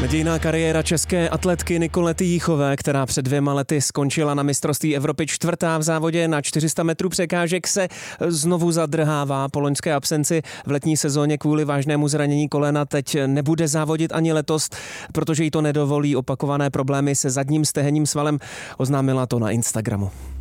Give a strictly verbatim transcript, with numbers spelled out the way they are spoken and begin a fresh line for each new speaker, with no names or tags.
Nadějná kariéra české atletky Nikolety Jíchové, která před dvěma lety skončila na mistrovství Evropy čtvrtá v závodě na čtyři sta metrů překážek, se znovu zadrhává. Po loňské absenci v letní sezóně kvůli vážnému zranění kolena teď nebude závodit ani letos, protože jí to nedovolí opakované problémy se zadním stehenním svalem. Oznámila to na Instagramu.